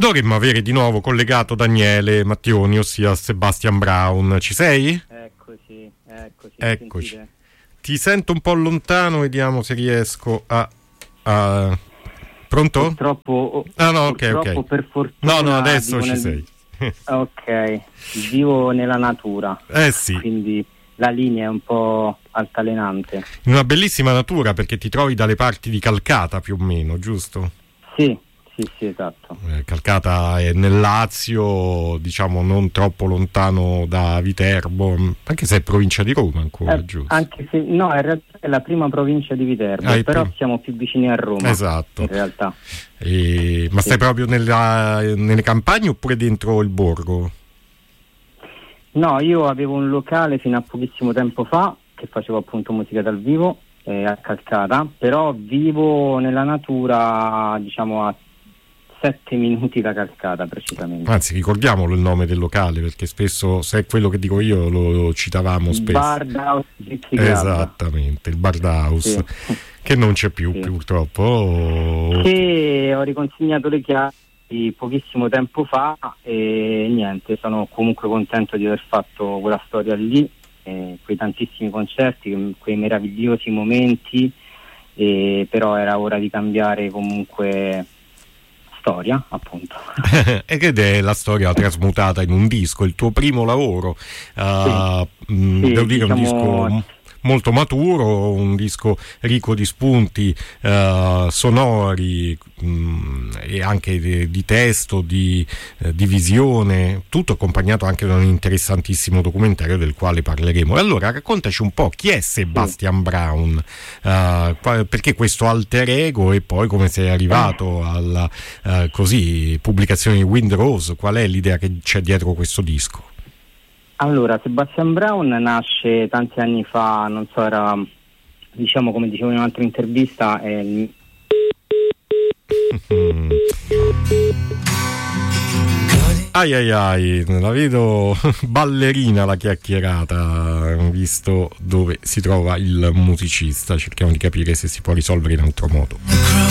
Dovremmo avere di nuovo collegato Daniele Mattioni, ossia Sebastian Brown. Ci sei? Eccoci. Ti sento un po' lontano, vediamo se riesco a... Pronto? Purtroppo, ok. Per fortuna. No, adesso ci sei. Ok, vivo nella natura. Sì. Quindi la linea è un po' altalenante. Una bellissima natura, perché ti trovi dalle parti di Calcata più o meno, giusto? Sì, esatto. Calcata è nel Lazio, diciamo non troppo lontano da Viterbo, anche se è provincia di Roma ancora, giusto? Anche se no, in realtà è la prima provincia di Viterbo, però siamo più vicini a Roma. Esatto. In realtà. Ma stai proprio nelle campagne oppure dentro il borgo? No, io avevo un locale fino a pochissimo tempo fa che facevo appunto musica dal vivo a Calcata, però vivo nella natura, diciamo a 7 minuti da Calcata precisamente. Anzi, ricordiamolo il nome del locale, perché spesso, se è quello che dico io, lo citavamo spesso. Bardhaus. Esattamente, il Bardhaus, sì. Che non c'è più, purtroppo. Sì, ho riconsegnato le chiavi pochissimo tempo fa e niente, sono comunque contento di aver fatto quella storia lì, quei tantissimi concerti, quei meravigliosi momenti, però era ora di cambiare comunque storia, appunto. Ed è la storia trasmutata in un disco, il tuo primo lavoro. Devo dire, diciamo, un disco molto maturo, un disco ricco di spunti sonori e anche di testo, di visione, tutto accompagnato anche da un interessantissimo documentario del quale parleremo. E allora raccontaci un po' chi è Sebastian Brown, perché questo alter ego, e poi come sei arrivato alla pubblicazione di Wind Rose, qual è l'idea che c'è dietro questo disco? Allora, Sebastian Brown nasce tanti anni fa, non so, era, diciamo, come dicevo in un'altra intervista, Ai, la vedo ballerina la chiacchierata, visto dove si trova il musicista. Cerchiamo di capire se si può risolvere in altro modo.